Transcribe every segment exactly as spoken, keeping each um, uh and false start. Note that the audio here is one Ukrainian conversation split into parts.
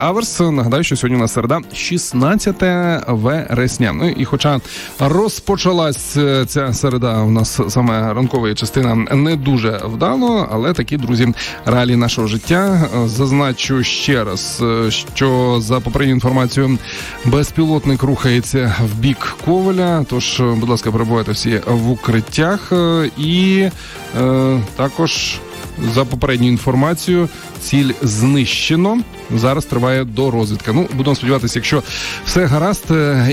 Аверс. Нагадаю, що сьогодні у нас середа, шістнадцяте вересня. Ну і хоча розпочалась ця середа у нас саме ранкова частина не дуже вдало, але такі, друзі, реалії нашого життя. Зазначу ще раз, що за попередньою інформацією безпілотник рухається в бік Ковеля, тож, будь ласка, перебувайте всі в укриттях. І е, також за попередньою інформацією ціль знищено. Зараз триває дорозвідка. Ну, будемо сподіватися, якщо все гаразд,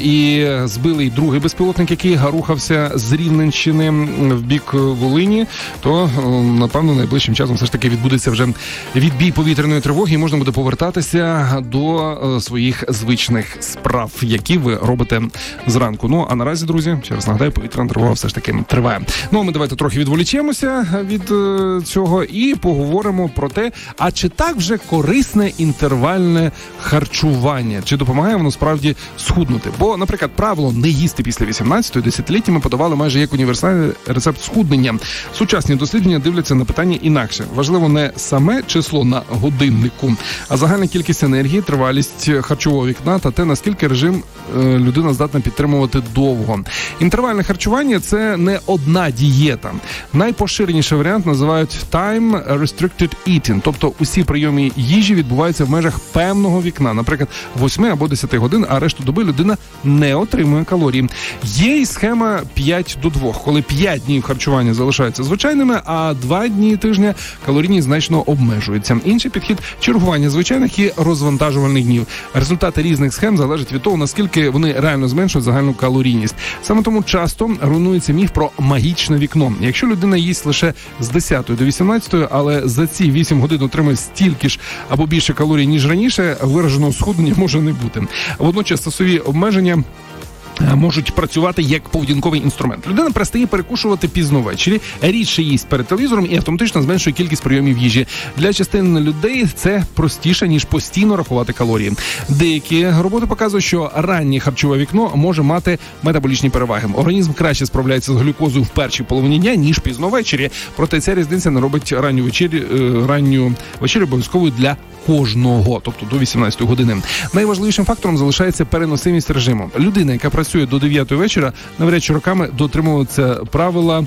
і збили й другий безпілотник, який рухався з Рівненщини в бік Волині, то, напевно, найближчим часом все ж таки відбудеться вже відбій повітряної тривоги, і можна буде повертатися до своїх звичних справ, які ви робите зранку. Ну, а наразі, друзі, ще раз нагадаю, повітряна тривога все ж таки триває. Ну, а ми давайте трохи відволічемося від цього і поговоримо про те, а чи так вже корисне інтервальне харчування? Чи допомагає воно справді схуднути? Бо, наприклад, правило не їсти після вісімнадцятої десятиліттями подавали майже як універсальний рецепт схуднення. Сучасні дослідження дивляться на питання інакше. Важливо не саме число на годиннику, а загальна кількість енергії, тривалість харчового вікна та те, наскільки режим е, людина здатна підтримувати довго. Інтервальне харчування – це не одна дієта. Найпоширеніший варіант називають time restricted eating, тобто усі прийоми їжі відбуваються в межах певного вікна, наприклад, восьми або десяти годин, а решту доби людина не отримує калорій. Є і схема п'ять до двох, коли п'ять днів харчування залишаються звичайними, а два дні тижня калорійність значно обмежується. Інший підхід – чергування звичайних і розвантажувальних днів. Результати різних схем залежать від того, наскільки вони реально зменшують загальну калорійність. Саме тому часто руйнується міф про магічне вікно. Якщо людина їсть лише з десятої до вісімнадцятої, але за ці вісім годин отримує стільки ж або більше калорій, ніж раніше, вираженого схуднення може не бути. Водночас часові обмеження можуть працювати як поведінковий інструмент. Людина перестає перекушувати пізно ввечері, рідше їсть перед телевізором і автоматично зменшує кількість прийомів їжі. Для частини людей це простіше, ніж постійно рахувати калорії. Деякі роботи показують, що раннє харчове вікно може мати метаболічні переваги. Організм краще справляється з глюкозою в першій половині дня, ніж пізно ввечері. Проте ця різниця не робить ранню вечерю, ранню вечерю обов'язковою для кожного, тобто до вісімнадцятої години. Найважливішим фактором залишається переносимість режиму. Людина, яка працює до дев'ятої вечора, навряд чи роками дотримуватися правила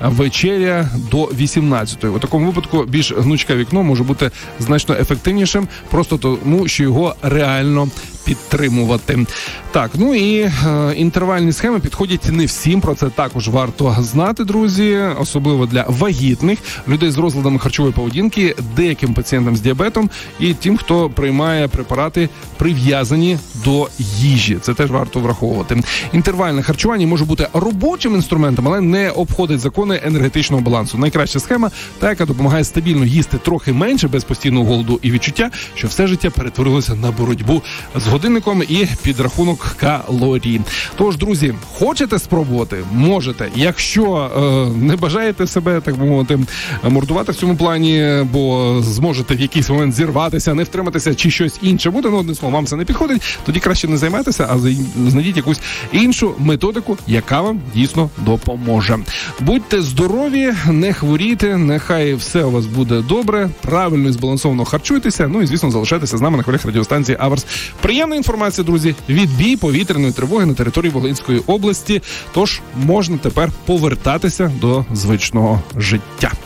вечеря до вісімнадцятої. У такому випадку більш гнучке вікно може бути значно ефективнішим, просто тому, що його реально підтримувати. Так, ну і е, інтервальні схеми підходять не всім, про це також варто знати, друзі, особливо для вагітних, людей з розладами харчової поведінки, деяким пацієнтам з діабетом і тим, хто приймає препарати, прив'язані до їжі. Це теж варто враховувати. Інтервальне харчування може бути робочим інструментом, але не обходить закони енергетичного балансу. Найкраща схема – та, яка допомагає стабільно їсти трохи менше, без постійного голоду і відчуття, що все життя перетворилося на боротьбу з годинником і підрахунок калорій. Тож, друзі, хочете спробувати? Можете. Якщо е, не бажаєте себе, так би мовити, мордувати в цьому плані, бо зможете в якийсь момент зірватися, не втриматися чи щось інше буде, ну, одним словом, вам це не підходить, тоді краще не займайтеся, а знайдіть якусь іншу методику, яка вам дійсно допоможе. Будьте здорові, не хворійте, нехай все у вас буде добре, правильно і збалансовано харчуйтеся, ну і, звісно, залишайтеся з нами на хвилях радіостанції Аверс. Приємна інформація, друзі, відбій повітряної тривоги на території Волинської області, тож можна тепер повертатися до звичного життя.